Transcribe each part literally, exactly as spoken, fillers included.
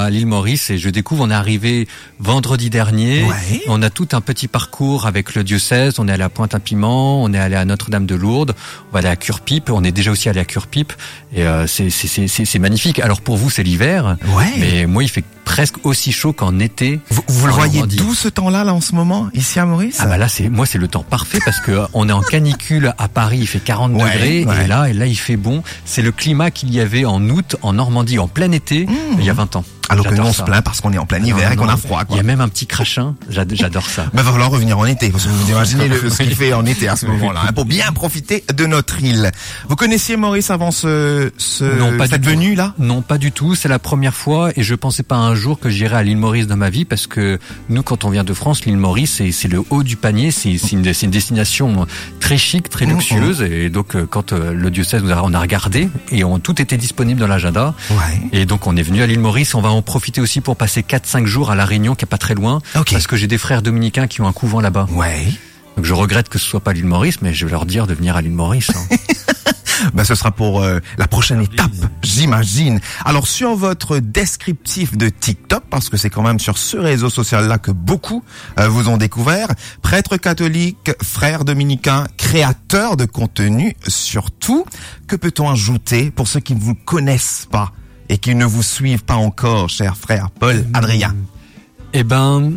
à l'île Maurice et je découvre, on est arrivé vendredi dernier. Ouais. On a tout un petit parcours avec le diocèse. On est allé à Pointe-à-Piment, on est allé à Notre-Dame de Lourdes, on va aller à Curepipe. On est déjà aussi allé à Curepipe et euh, c'est, c'est, c'est, c'est, c'est magnifique. Alors pour vous, c'est l'hiver. Ouais. Mais moi, il fait presque aussi chaud qu'en été. Vous, vous le voyez Normandie. d'où ce temps-là, là, en ce moment, ici à Maurice? Ah bah là, c'est moi, c'est le temps parfait parce que on est en canicule à Paris, il fait quarante Ouais, degrés ouais. et là, et là, il fait bon. C'est le climat qu'il y avait en août en Normandie en plein été, Mmh. il y a vingt ans. Alors que nous, J'adore on ça. se plaint parce qu'on est en plein hiver Non, et qu'on non, a froid, Il quoi. y a même un petit crachin. J'ad- J'adore ça. Ben, va falloir revenir en été, parce que vous imaginez le, ce qu'il fait en été à ce moment-là, hein, pour bien profiter de notre île. Vous connaissiez Maurice avant ce, ce Non, pas cette du tout. venue là? Non, pas du tout. C'est la première fois et je pensais pas un jour que j'irais à l'île Maurice dans ma vie parce que nous, quand on vient de France, l'île Maurice, c'est, c'est le haut du panier. C'est, c'est, une, c'est une destination très chic, très luxueuse. Et donc, euh, quand euh, le diocèse nous a, on a regardé et on, tout était disponible dans l'agenda. Ouais. Et donc, on est venu à l'île Maurice. On va en profiter aussi pour passer quatre cinq jours à La Réunion, qui est pas très loin. Ok. Parce que j'ai des frères dominicains qui ont un couvent là-bas. Ouais. Donc, je regrette que ce soit pas l'île Maurice, mais je vais leur dire de venir à l'île Maurice. Hein. Ben, ce sera pour euh, la prochaine étape, j'imagine. Alors, sur votre descriptif de TikTok, parce que c'est quand même sur ce réseau social-là que beaucoup euh, vous ont découvert, prêtre catholique, frère dominicain, créateur de contenu, surtout, que peut-on ajouter pour ceux qui ne vous connaissent pas et qui ne vous suivent pas encore, cher frère Paul Adrien? Eh ben,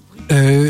euh,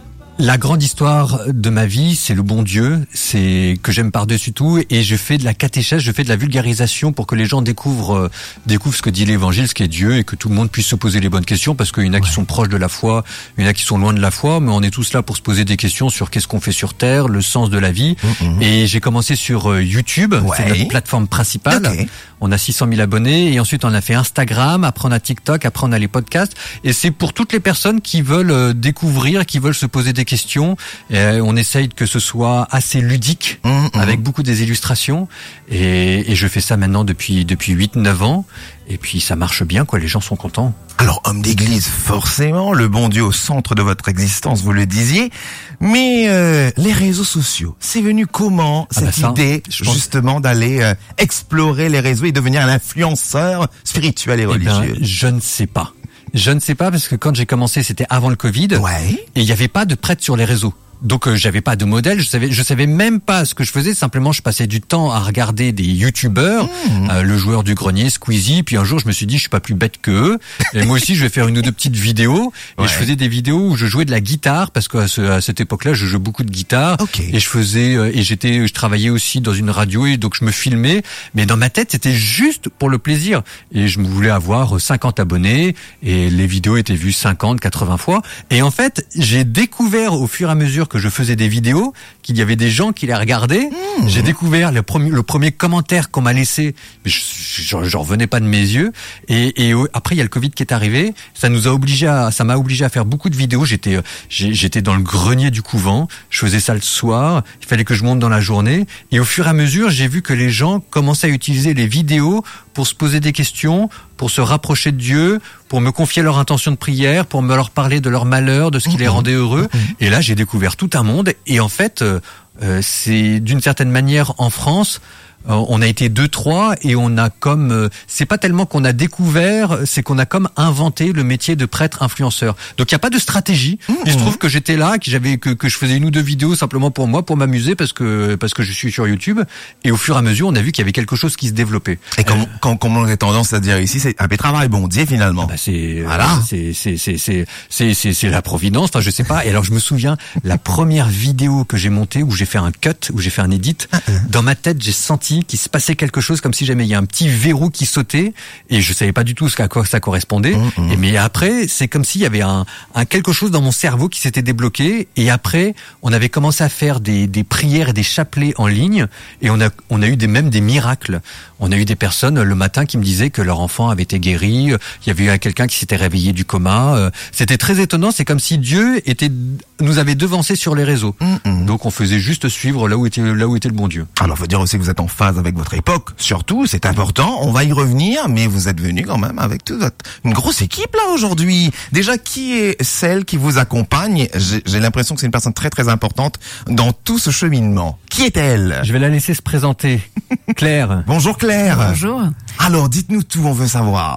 la grande histoire de ma vie, c'est le bon Dieu, c'est que j'aime par-dessus tout, et je fais de la catéchèse, je fais de la vulgarisation pour que les gens découvrent, euh, découvrent ce que dit l'Évangile, ce qu'est Dieu, et que tout le monde puisse se poser les bonnes questions, parce qu'il y en a qui sont proches de la foi, il y en a qui sont loin de la foi, mais on est tous là pour se poser des questions sur qu'est-ce qu'on fait sur Terre, le sens de la vie. Mm-hmm. Et j'ai commencé sur euh, YouTube, Ouais. c'est notre plateforme principale. Ok. On a six cent mille abonnés, et ensuite on a fait Instagram, après on a TikTok, après on a les podcasts, et c'est pour toutes les personnes qui veulent euh, découvrir, qui veulent se poser des questions. Et euh, on essaye que ce soit assez ludique, Mmh, mmh. avec beaucoup des illustrations, et, et je fais ça maintenant depuis depuis huit neuf ans, et puis ça marche bien, quoi. Les gens sont contents. Alors, homme d'église, forcément, le bon Dieu au centre de votre existence, vous le disiez. Mais euh, les réseaux sociaux, c'est venu comment, Ah bah cette ça, idée, je pense- justement, d'aller euh, explorer les réseaux et devenir un influenceur spirituel et Eh ben, religieux? je ne sais pas. Je ne sais pas parce que quand j'ai commencé, c'était avant le Covid, Ouais. et il n'y avait pas de prêtre sur les réseaux. Donc euh, j'avais pas de modèle, je savais je savais même pas ce que je faisais, simplement je passais du temps à regarder des youtubeurs, Mmh. euh, le joueur du grenier, Squeezie, puis un jour je me suis dit je suis pas plus bête que eux, et moi aussi je vais faire une ou deux petites vidéos, et Ouais. je faisais des vidéos où je jouais de la guitare, parce qu'à ce, à cette époque-là je jouais beaucoup de guitare, Ok. et je faisais, euh, et j'étais, je travaillais aussi dans une radio, et donc je me filmais, mais dans ma tête c'était juste pour le plaisir, et je voulais avoir cinquante abonnés, et les vidéos étaient vues cinquante, quatre-vingts fois, et en fait j'ai découvert au fur et à mesure que je faisais des vidéos qu'il y avait des gens qui les regardaient. Mmh. J'ai découvert le premier, le premier commentaire qu'on m'a laissé, mais je, je, j'en revenais pas de mes yeux. Et, et après il y a le Covid qui est arrivé, ça nous a obligé à, ça m'a obligé à faire beaucoup de vidéos. J'étais, euh, j'ai- j'étais dans le grenier du couvent, je faisais ça le soir. Il fallait que je monte dans la journée. Et au fur et à mesure, j'ai vu que les gens commençaient à utiliser les vidéos pour se poser des questions, pour se rapprocher de Dieu, pour me confier leur intention de prière, pour me leur parler de leur malheur, de ce qui les rendait heureux. Et là, j'ai découvert tout un monde. Et en fait, euh, euh, c'est d'une certaine manière en France, euh, on a été deux, trois, et on a comme, euh, c'est pas tellement qu'on a découvert, c'est qu'on a comme inventé le métier de prêtre influenceur. Donc il y a pas de stratégie. Il se trouve que j'étais là, que j'avais, que, que je faisais une ou deux vidéos simplement pour moi, pour m'amuser, parce que parce que je suis sur YouTube. Et au fur et à mesure, on a vu qu'il y avait quelque chose qui se développait. Et comme, comme, comme on a tendance à dire ici, c'est un peu travail bon Dieu, finalement. Bah c'est Voilà. euh, c'est c'est c'est c'est c'est c'est c'est la providence, enfin je sais pas. Et alors je me souviens la première vidéo que j'ai montée où j'ai fait un cut, où j'ai fait un edit, dans ma tête, j'ai senti qu'il se passait quelque chose, comme si jamais il y a un petit verrou qui sautait, et je savais pas du tout ce à quoi ça correspondait. Mmh, Et mais après, c'est comme s'il y avait un un quelque chose dans mon cerveau qui s'était débloqué, et après, on avait commencé à faire des des prières et des chapelets en ligne, et on a on a eu des même des miracles. On a eu des personnes le matin qui me disaient que leur enfant avait été guéri. Il y avait eu quelqu'un qui s'était réveillé du coma. C'était très étonnant. C'est comme si Dieu était, nous avait devancé sur les réseaux. Mm-mm. Donc on faisait juste suivre là où était, là où était le bon Dieu. Alors, faut dire aussi que vous êtes en phase avec votre époque. Surtout, c'est important. On va y revenir, mais vous êtes venu quand même avec toute votre, une grosse équipe là aujourd'hui. Déjà, qui est celle qui vous accompagne? J'ai, j'ai l'impression que c'est une personne très très importante dans tout ce cheminement. Qui est-elle? Je vais la laisser se présenter. Claire. Bonjour Claire. Bonjour. Alors, dites-nous tout, on veut savoir.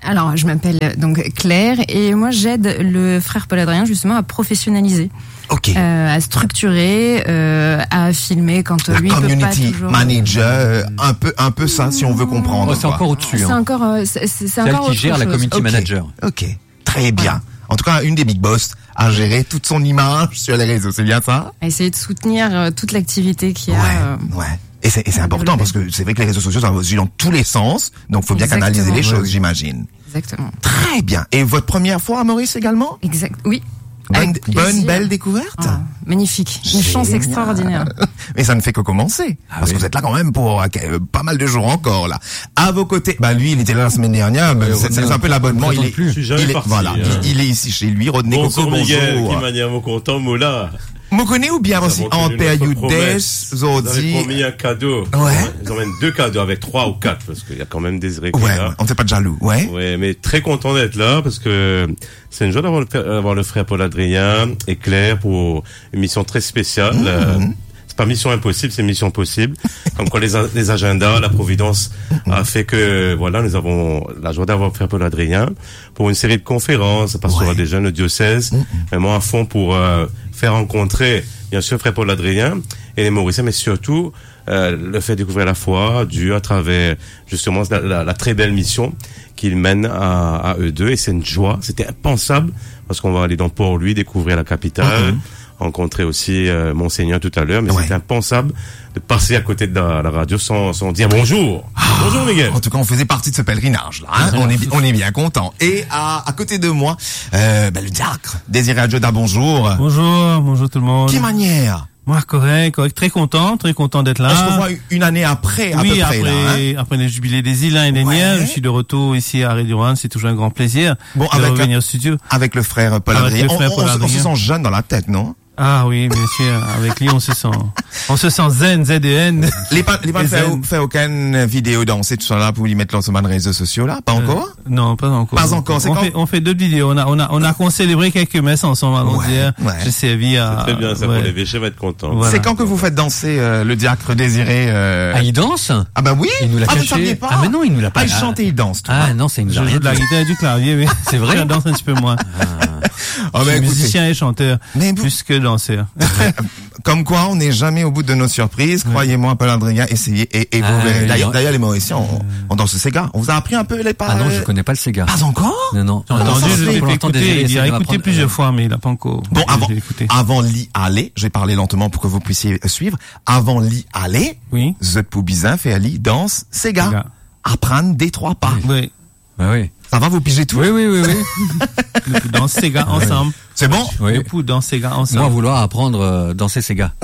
Alors, je m'appelle donc Claire et moi j'aide le frère Paul Adrien justement à professionnaliser, Ok. euh, à structurer, euh, à filmer quand La lui il peut pas community toujours. manager, euh, un peu, un peu ça, si on veut comprendre. Oh, c'est quoi. encore au-dessus. C'est Hein. encore, euh, c'est, c'est C'est elle encore qui autre gère la chose. community Ok. manager. Ok, très bien. En tout cas, une des big boss a géré toute son image sur les réseaux, c'est bien ça? À essayer de soutenir euh, toute l'activité qu'il y a. Ouais, euh, ouais. Et c'est, et c'est à important développer. parce que c'est vrai que les réseaux sociaux, ça va aussi dans tous les sens. Donc, faut bien Exactement. canaliser les Ouais. choses, j'imagine. Exactement. Très bien. Et votre première fois à Maurice également? Exact. Oui. Bonne, Avec bonne, plaisir. belle découverte. Ah, magnifique. Une chance Génial. extraordinaire. Mais ça ne fait que commencer. Ah parce oui. que vous êtes là quand même pour euh, pas mal de jours encore, là. À vos côtés, bah lui, il était là la semaine dernière, mais Ouais, c'est, Rodney, c'est un peu l'abonnement. on Il présente est, plus. Je suis jamais il est, parti, voilà, hein. il, il est ici chez lui, Rodney Bonjour Coco, Miguel, bonjour. qui manière mon content, Moula. Me connais ou bien aussi Nous avons en tenu notre période promesse. des Vous avez aujourd'hui. promis un cadeau. Ouais. Ils emmènent deux cadeaux avec trois ou quatre, parce qu'il y a quand même des Ouais, là. on ne fait pas de jaloux, ouais. Ouais, mais très content d'être là, parce que c'est une joie d'avoir le, frère- d'avoir le frère Paul Adrien et Claire pour une mission très spéciale. Mmh. Euh, c'est pas mission impossible, c'est mission possible. Comme quoi les, a- les agendas, la providence a fait que, voilà, nous avons la joie d'avoir le frère Paul Adrien pour une série de conférences, pastoral Ouais. des jeunes, le diocèse, vraiment à fond pour euh, faire rencontrer, bien sûr, frère Paul Adrien et les Mauriciens, mais surtout euh, le fait découvrir la foi, Dieu à travers justement la, la, la très belle mission qu'il mène à, à eux deux. Et c'est une joie, c'était impensable, parce qu'on va aller dans Port-Louis, découvrir la capitale, rencontrer aussi euh, Monseigneur tout à l'heure, mais Ouais. c'était impensable de passer à côté de la, la radio sans, sans dire bonjour. Bonjour Miguel. En tout cas, on faisait partie de ce pèlerinage là. Hein. on est on est bien content. Et à, à côté de moi, euh, ben, le diacre Désiré Adjoda, bonjour. Bonjour, bonjour tout le monde. Quelle manière? Moi, correct, correct. Très content, très content d'être là. On se revoit une année après, à oui, peu près après, là. Hein. après le jubilé des îles l'année dernière, Ouais. je suis de retour ici à Réduran. C'est toujours un grand plaisir Bon, de avec revenir au studio. Avec le frère Paul Avec Adrien. le frère On- Paul on, on, se Adrien. sent jeune dans la tête, non? Ah oui, bien sûr. Avec lui, on se sent, on se sent zen, Z E N. Les pas, les pas Et fait, zen. fait aucune vidéo dansée tout ça là pour lui mettre sur les réseaux sociaux là? Pas encore? Euh, non, pas encore. Pas encore, c'est On quand- fait, on fait d'autres vidéos. On a, on a, on a concélébré quelques messes ensemble avant Ouais, hier. ouais. J'ai servi à. Très bien, ça ouais. pour les évêchés va être content. Voilà. C'est quand que vous faites danser euh, le diacre Désiré euh... Ah, il danse? Ah bah oui. Il nous l'a ah, vous caché. saviez pas? Ah, mais non, il nous l'a pas. Ah, il chante et il danse. toi. Ah non, c'est une Je joue de la guitare et du clavier, mais C'est vrai je danse un petit peu moins. Ah, Je bah, suis écoutez, musicien et chanteur, Mais vous- plus que danseur. comme quoi, on n'est jamais au bout de nos surprises. Croyez-moi, Paul Adrien, essayez et, et vous Ah, verrez. oui, D'ailleurs, oui. d'ailleurs, les Mauriciens, on, on danse Sega. On vous a appris un peu les pas. Ah non, je connais pas le Sega. Pas encore? Non, non. J'ai Non, entendu, ça, je c'est l'ai pour fait l'entendre écouter, Désiré, il essayer a de écouté m'apprendre. plusieurs fois, mais il a pas encore. Bon, avant, j'ai écouté. avant l'y aller, je vais parler lentement pour que vous puissiez suivre. Avant l'y aller, Oui. The Poubizin fait Ali danse Sega. Sega. Apprendre des trois pas. Oui. Bah oui. Ça va, vous pigez tout? Oui, oui, oui, oui. Le coup dans Sega ensemble. C'est bon? Oui. Le coup dans Sega Moi, ensemble. vouloir apprendre euh, danser Sega.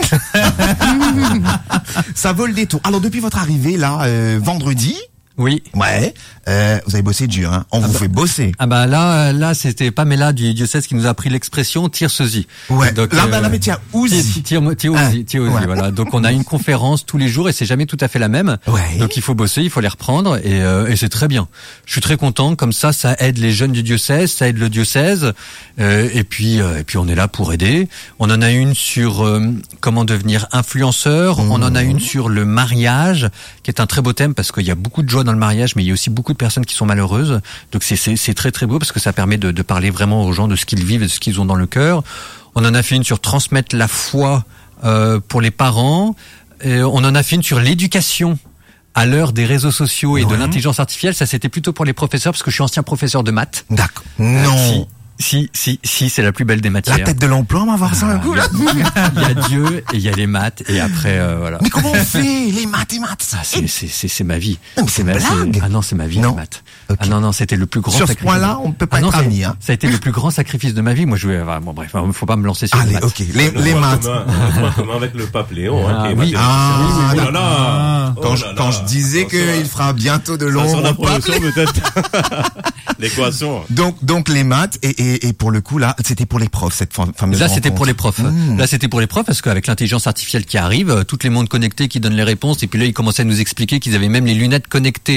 Ça vaut le détour. Alors, depuis votre arrivée, là, euh, vendredi, Oui. ouais, euh, vous avez bossé dur, hein. On vous fait bosser. Ah bah là, euh, là, c'était Pamela du diocèse qui nous a appris l'expression tire sosie. Ouais. Donc, là, euh, bah, là, mais tiens, Tire, Ouzi. tire, tire Ah, Ozi, tire Ozi, ouais. voilà. Donc on a une conférence tous les jours et c'est jamais tout à fait la même. Ouais. Donc il faut bosser, il faut les reprendre et, euh, et c'est très bien. Je suis très content, comme ça, ça aide les jeunes du diocèse, ça aide le diocèse euh, et puis euh, et puis on est là pour aider. On en a une sur euh, comment devenir influenceur, Mmh. on en a une sur le mariage, qui est un très beau thème parce qu'il y a beaucoup de joie dans le mariage, mais il y a aussi beaucoup de personnes qui sont malheureuses. Donc c'est c'est c'est très très beau parce que ça permet de, de parler vraiment aux gens de ce qu'ils vivent et de ce qu'ils ont dans le cœur. On en a fait une sur transmettre la foi euh, pour les parents. Et on en a fait une sur l'éducation à l'heure des réseaux sociaux et de Ouais. l'intelligence artificielle. Ça, c'était plutôt pour les professeurs parce que je suis ancien professeur de maths. D'accord. Euh, Non. Si, si, si, si, c'est la plus belle des matières. La tête de l'emploi, on va voir ça un coup, là. Il y a Dieu et il y a les maths et après, euh, voilà. Mais comment on fait? Les maths et maths. Ah, c'est, c'est, c'est, c'est ma vie. Non, mais c'est une ma- blague. Ah non, c'est ma vie, Non. les maths. Ok. Ah non, non, c'était le plus grand Sur ce sacrifice. point-là, on ne peut pas Ah non, être ça- amis, hein. Ça a été le plus grand sacrifice de ma vie. Moi, je voulais, enfin, bon, bref, il faut pas me lancer sur les Allez, maths. ok. Les, Le les point maths. commun, le point commun avec le pape Léon, hein, Ah, qui est oui. mathématicien. Ah, Oh là là. Quand, Oh je, là quand là. je disais Attention, qu'il fera bientôt de ça l'ombre sent la au pape, promotion peut-être. L'équation. Donc, donc les maths et, et, et pour le coup là, c'était pour les profs cette fam- fameuse Là, c'était rencontre. pour les profs. Mmh. Là, c'était pour les profs parce qu'avec l'intelligence artificielle qui arrive, euh, toutes les mondes connectés qui donnent les réponses, et puis là, ils commençaient à nous expliquer qu'ils avaient même les lunettes connectées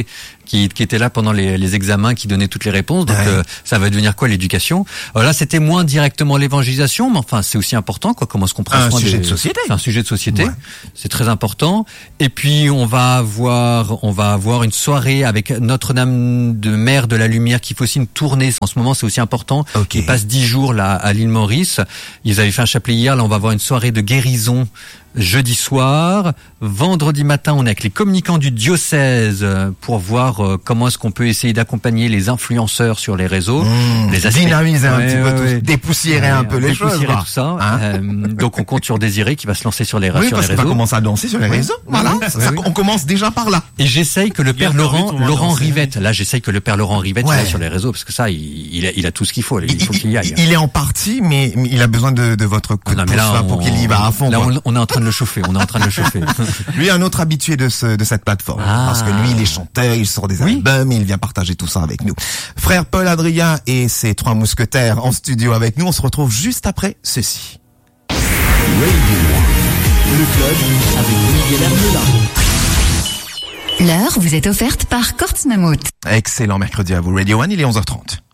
qui, qui était là pendant les, les examens, qui donnait toutes les réponses. Donc Ouais. euh, ça va devenir quoi l'éducation? Alors là, c'était moins directement l'évangélisation, mais enfin c'est aussi important, quoi. Comment est-ce qu'on prend Un soin sujet des- de société. C'est un sujet de société. Ouais. C'est très important. Et puis on va avoir, on va avoir une soirée avec Notre-Dame de Mer de la Lumière qui fait aussi une tournée. En ce moment, c'est aussi important. Ok. Ils passent dix jours là à l'île Maurice. Ils avaient fait un chapelet hier. Là, on va avoir une soirée de guérison jeudi soir. Vendredi matin, on est avec les communicants du diocèse euh, pour voir euh, comment est-ce qu'on peut essayer d'accompagner les influenceurs sur les réseaux. Mmh, les aspects- dynamiser un Ouais, petit peu ouais, tout, ouais. dépoussiérer Ouais, un peu les choses. dépoussiérer quoi. tout ça. Hein Euh, donc on compte sur Désiré qui va se lancer sur les, Oui, sur parce les qu'on va réseaux. commencer à danser sur les Oui. réseaux. Voilà, Oui, ça- oui, ça- oui. on commence déjà par là. Et j'essaye que le père Bien Laurent, envie, on va Laurent danser. Rivette, là j'essaye que le père Laurent Rivette Ouais. il est sur les réseaux parce que ça, il, il, a, il a tout ce qu'il faut. Il faut qu'il y aille. il est en partie, mais mais il a besoin de, de votre coup Ah de non, pouce mais là, là, pour on- qu'il y va à fond. Là, quoi. on, on est en train de le chauffer. On est en train de le chauffer. Lui, un autre habitué de ce de cette plateforme, Ah. parce que lui, il est chanteur, il sort des Oui. albums, et il vient partager tout ça avec nous. Frère Paul Adrien et ses trois mousquetaires en studio avec nous. On se retrouve juste après ceci. Le club avec Miguel Hermela. L'heure vous est offerte par Kortz Mammouth. Excellent mercredi à vous, Radio One, il est onze heures trente.